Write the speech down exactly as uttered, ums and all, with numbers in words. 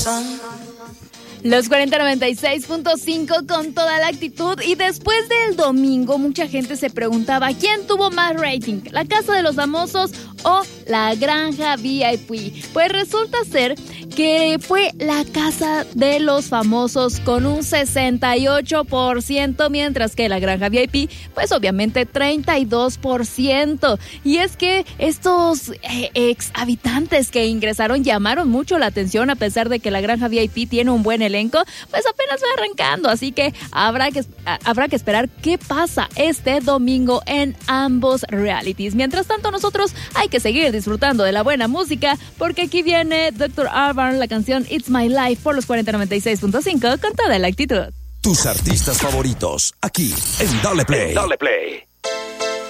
Los cuarenta noventa y seis punto cinco con toda la actitud. Y después del domingo, mucha gente se preguntaba quién tuvo más rating, La Casa de los Famosos o La Granja V I P. Pues resulta ser que fue La Casa de los Famosos con un sesenta y ocho por ciento, mientras que La Granja V I P, pues obviamente treinta y dos por ciento. Y es que estos eh, ex habitantes que ingresaron llamaron mucho la atención, a pesar de que La Granja V I P tiene un buen elenco, pues apenas va arrancando, así que habrá que habrá que esperar qué pasa este domingo en ambos realities. Mientras tanto, nosotros hay que seguir disfrutando de la buena música, porque aquí viene doctor Albarn, la canción It's My Life por los cuarenta noventa y seis punto cinco con toda la actitud. Tus artistas favoritos, aquí en Dale Play. Dale Play.